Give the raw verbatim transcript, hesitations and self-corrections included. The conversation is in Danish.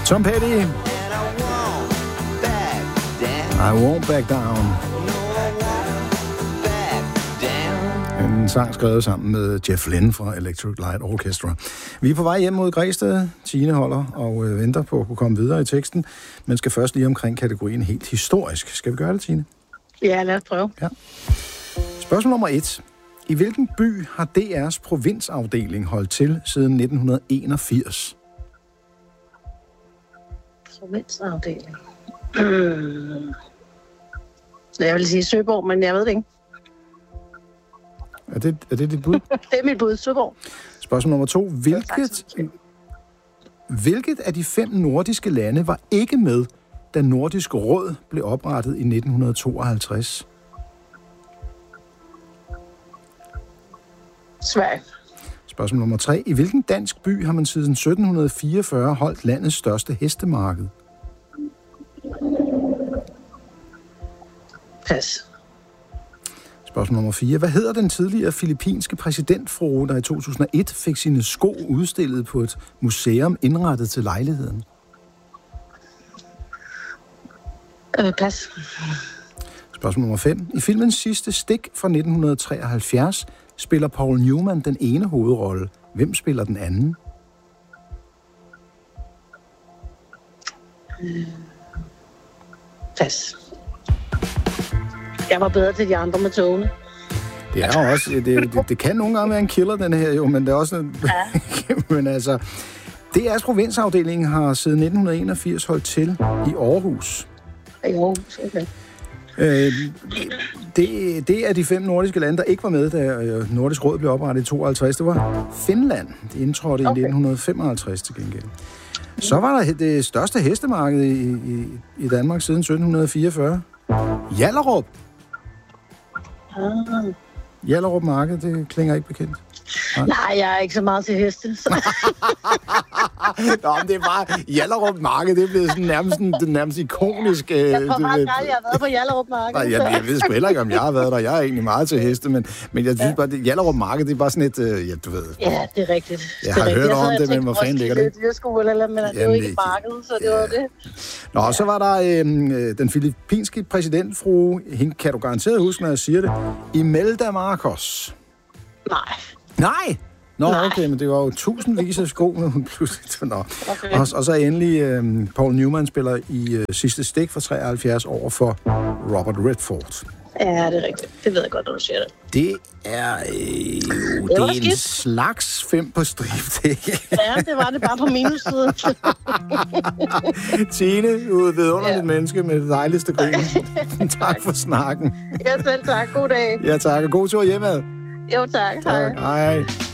Tom Petty. I won't back down. En sang skrevet sammen med Jeff Lynne fra Electric Light Orchestra. Vi er på vej hjem mod Græsted. Tine holder og øh, venter på at kunne komme videre i teksten, men skal først lige omkring kategorien helt historisk. Skal vi gøre det, Tine? Ja, lad os prøve. Ja. Spørgsmål nummer et. I hvilken by har D R's provinsafdeling holdt til siden nitten enogfirs? Provinsafdeling. Hmm. Jeg vil sige Søborg, men jeg ved det ikke. Er det, er det dit bud? Det er mit bud, Søborg. Spørgsmål nummer to. Hvilket, hvilket af de fem nordiske lande var ikke med, da Nordisk Råd blev oprettet i nitten tooghalvtreds? Sverige. Spørgsmål nummer tre. I hvilken dansk by har man siden sytten fireogfyrre holdt landets største hestemarked? Pas. Spørgsmål nummer fire. Hvad hedder den tidligere filippinske præsidentfrue, der i to tusind og et fik sine sko udstillet på et museum indrettet til lejligheden? Øh, pas. Spørgsmål nummer fem. I filmens sidste stik fra nitten treoghalvfjerds spiller Paul Newman den ene hovedrolle. Hvem spiller den anden? Øh, pas. Jeg var bedre til de andre med togene. Det er jo også, det, det, det kan nogle gange være en killer, den her jo, men det er også en, ja. Men altså, D R's provinsafdeling har siden nitten enogfirs holdt til i Aarhus. I Aarhus, okay. Øh, det, det er de fem nordiske lande, der ikke var med, da Nordisk Råd blev oprettet i tooghalvtreds. Det var Finland. Det indtrådte okay. i nitten femoghalvtreds til gengæld. Så var der det største hestemarked i, i, i Danmark siden sytten fireogfyrre. Hjallerup. Ah. Hjallerup Marked, det klinger ikke bekendt. Nej, Nej jeg er ikke så meget til heste. Så. Nå, men det er bare Hjallerup Marked, det er blevet sådan nærmest, sådan, det nærmest ikonisk. Jeg tror faktisk aldrig, jeg har været på Hjallerup Marked. Nej, jeg, jeg ved sgu heller ikke, om jeg har været der. Jeg er egentlig meget til heste, men, men jeg synes ja. bare, at Hjallerup Marked, det er bare sådan et, uh, ja, du ved. Ja, det er rigtigt. Jeg har hørt om det, men hvor fanden ligger det? Det er skole, eller, men det er jo ikke markedet, så det ja. var det. Nå, ja. Så var der øh, den filippinske præsidentfrue, hende kan du garanteret huske, når jeg siger det, Imelda Marcos. Nej. Nej! Nå, Nej. okay, men det var jo tusindvis af sko, men hun pludselig... Nå. Okay. Og, og så endelig, øh, Paul Newman spiller i øh, sidste stik fra treoghalvfjerds over for Robert Redford. Ja, det er rigtigt. Det ved jeg godt, når du siger det. Det er øh, det er en slags fem på strip, ikke? Ja, det var det bare på minussiden. Tine, du er et vidunderligt ja. menneske med det dejligste grin. Tak for snakken. Ja, selv tak. God dag. Ja, tak. Og god tur hjemad. Jo, tak. tak. Hej. Hej.